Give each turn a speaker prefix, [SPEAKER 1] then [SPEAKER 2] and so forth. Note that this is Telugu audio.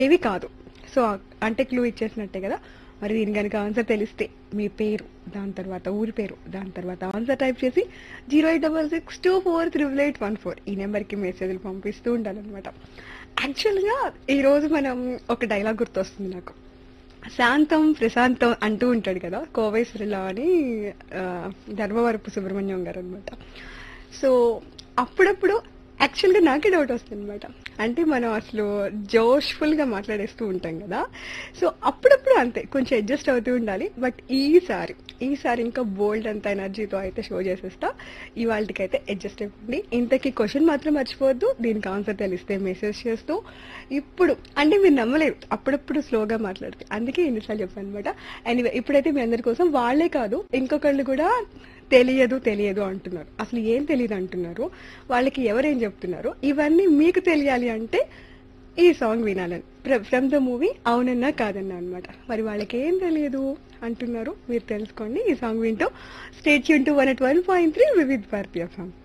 [SPEAKER 1] ఏవి కాదు. సో అంటే క్లూ ఇచ్చేసినట్టే కదా. మరి దీని కనుక ఆన్సర్ తెలిస్తే మీ పేరు, దాని తర్వాత ఊరి పేరు, దాని తర్వాత ఆన్సర్ టైప్ చేసి 08662438814 ఈ నెంబర్కి మెసేజ్లు పంపిస్తూ ఉండాలన్నమాట. యాక్చువల్గా ఈ రోజు మనం ఒక డైలాగ్ గుర్తొస్తుంది నాకు. శాంతం ప్రశాంతం అంటూ ఉంటాడు కదా కోవేశ్వరిలా అని, ఆ, ధర్మవరపు సుబ్రహ్మణ్యం గారు అనమాట. సో అప్పుడప్పుడు యాక్చువల్గా నాకే డౌట్ వస్తుంది అనమాట. అంటే మనం అసలు జోష్ఫుల్ గా మాట్లాడేస్తూ ఉంటాం కదా. సో అప్పుడప్పుడు అంతే కొంచెం అడ్జస్ట్ అవుతూ ఉండాలి. బట్ ఈసారి ఇంకా బోల్డ్ అంత ఎనర్జీతో అయితే షో చేసేస్తా. ఇవాళకైతే అడ్జస్ట్ అయిపోండి. ఇంతకీ క్వశ్చన్ మాత్రం మర్చిపోవద్దు. దీనికి ఆన్సర్ తెలిస్తే మెసేజ్ చేస్తూ. ఇప్పుడు అంటే మీరు నమ్మలేరు, అప్పుడప్పుడు స్లోగా మాట్లాడితే, అందుకే ఎన్నిసార్లు చెప్పాను అనమాట. ఎనీవే ఇప్పుడైతే మీ అందరి కోసం వాళ్ళే కాదు ఇంకొకళ్ళు కూడా తెలియదు తెలియదు అంటున్నారు. అసలు ఏం తెలియదు అంటున్నారు, వాళ్ళకి ఎవరేం చెప్తున్నారు, ఇవన్నీ మీకు తెలియాలి అంటే ఈ సాంగ్ వినాలని. ఫ్రమ్ ద మూవీ అవునన్నా కాదన్నా అనమాట. మరి వాళ్ళకి ఏం తెలియదు అంటున్నారు, మీరు తెలుసుకోండి ఈ సాంగ్ వింటూ. State tune to 101.3 Vividh Bharatiya song.